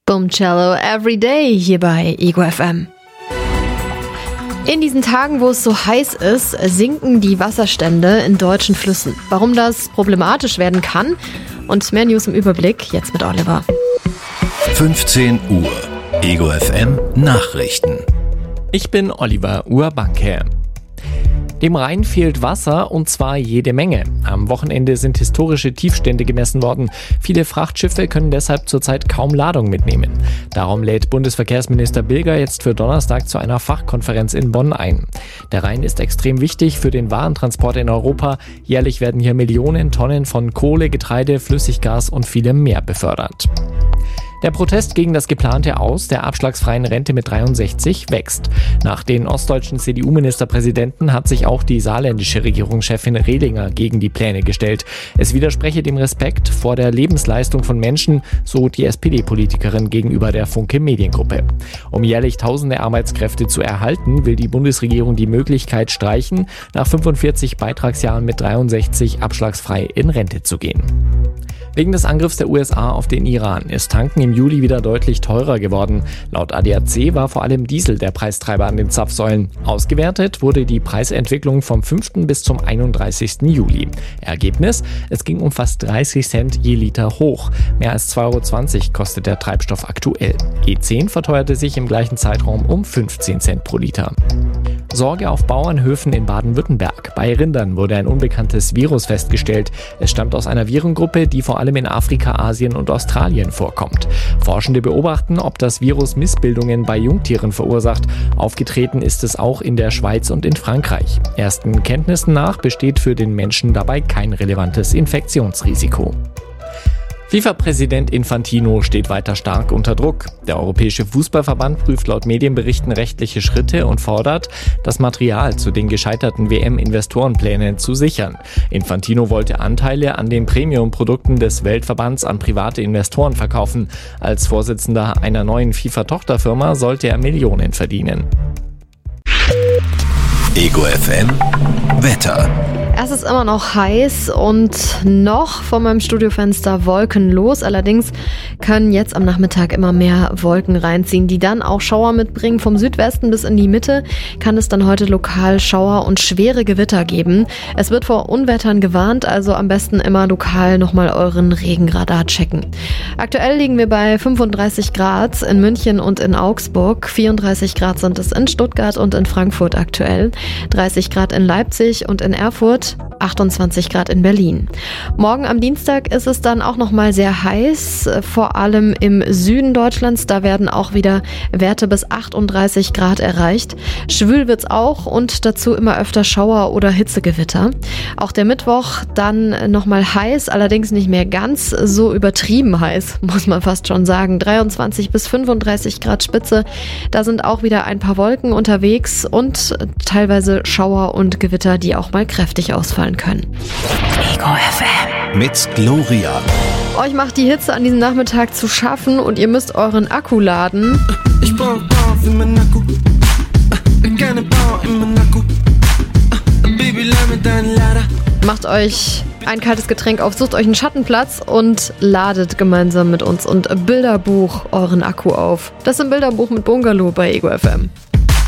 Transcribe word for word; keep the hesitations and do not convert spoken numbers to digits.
Boom Cello Everyday hier bei Ego F M. In diesen Tagen, wo es so heiß ist, sinken die Wasserstände in deutschen Flüssen. Warum das problematisch werden kann und mehr News im Überblick, jetzt mit Oliver. fünfzehn Uhr, Ego F M Nachrichten. Ich bin Oliver Urbanke. Dem Rhein fehlt Wasser und zwar jede Menge. Am Wochenende sind historische Tiefstände gemessen worden. Viele Frachtschiffe können deshalb zurzeit kaum Ladung mitnehmen. Darum lädt Bundesverkehrsminister Bilger jetzt für Donnerstag zu einer Fachkonferenz in Bonn ein. Der Rhein ist extrem wichtig für den Warentransport in Europa. Jährlich werden hier Millionen Tonnen von Kohle, Getreide, Flüssiggas und vielem mehr befördert. Der Protest gegen das geplante Aus der abschlagsfreien Rente mit dreiundsechzig wächst. Nach den ostdeutschen C D U-Ministerpräsidenten hat sich auch die saarländische Regierungschefin Rehlinger gegen die Pläne gestellt. Es widerspreche dem Respekt vor der Lebensleistung von Menschen, so die S P D-Politikerin gegenüber der Funke Mediengruppe. Um jährlich tausende Arbeitskräfte zu erhalten, will die Bundesregierung die Möglichkeit streichen, nach fünfundvierzig Beitragsjahren mit dreiundsechzig abschlagsfrei in Rente zu gehen. Wegen des Angriffs der U S A auf den Iran ist Tanken im Juli wieder deutlich teurer geworden. Laut A D A C war vor allem Diesel der Preistreiber an den Zapfsäulen. Ausgewertet wurde die Preisentwicklung vom fünften bis zum einunddreißigsten Juli. Ergebnis? Es ging um fast dreißig Cent je Liter hoch. Mehr als zwei Euro zwanzig kostet der Treibstoff aktuell. E zehn verteuerte sich im gleichen Zeitraum um fünfzehn Cent pro Liter. Sorge auf Bauernhöfen in Baden-Württemberg. Bei Rindern wurde ein unbekanntes Virus festgestellt. Es stammt aus einer Virengruppe, die vor allem in Afrika, Asien und Australien vorkommt. Forschende beobachten, ob das Virus Missbildungen bei Jungtieren verursacht. Aufgetreten ist es auch in der Schweiz und in Frankreich. Ersten Kenntnissen nach besteht für den Menschen dabei kein relevantes Infektionsrisiko. FIFA-Präsident Infantino steht weiter stark unter Druck. Der Europäische Fußballverband prüft laut Medienberichten rechtliche Schritte und fordert, das Material zu den gescheiterten W M-Investorenplänen zu sichern. Infantino wollte Anteile an den Premium-Produkten des Weltverbands an private Investoren verkaufen. Als Vorsitzender einer neuen FIFA-Tochterfirma sollte er Millionen verdienen. Ego F M Wetter. Es ist immer noch heiß und noch von meinem Studiofenster wolkenlos. Allerdings können jetzt am Nachmittag immer mehr Wolken reinziehen, die dann auch Schauer mitbringen. Vom Südwesten bis in die Mitte kann es dann heute lokal Schauer und schwere Gewitter geben. Es wird vor Unwettern gewarnt, also am besten immer lokal nochmal euren Regenradar checken. Aktuell liegen wir bei fünfunddreißig Grad in München und in Augsburg. vierunddreißig Grad sind es in Stuttgart und in Frankfurt aktuell. dreißig Grad in Leipzig und in Erfurt. achtundzwanzig Grad in Berlin. Morgen am Dienstag ist es dann auch nochmal sehr heiß, vor allem im Süden Deutschlands. Da werden auch wieder Werte bis achtunddreißig Grad erreicht. Schwül wird's auch und dazu immer öfter Schauer oder Hitzegewitter. Auch der Mittwoch dann nochmal heiß, allerdings nicht mehr ganz so übertrieben heiß, muss man fast schon sagen. dreiundzwanzig bis fünfunddreißig Grad Spitze. Da sind auch wieder ein paar Wolken unterwegs und teilweise Schauer und Gewitter, die auch mal kräftig ausfallen können. Ego F M mit Gloria. Euch macht die Hitze an diesem Nachmittag zu schaffen und ihr müsst euren Akku laden. Ich brauch Power für meinen Akku. Keine Power in meinem Akku. Baby, leih mir deinen Lader. Macht euch ein kaltes Getränk auf, sucht euch einen Schattenplatz und ladet gemeinsam mit uns und Bilderbuch euren Akku auf. Das ist ein Bilderbuch mit Bungalow bei Ego F M.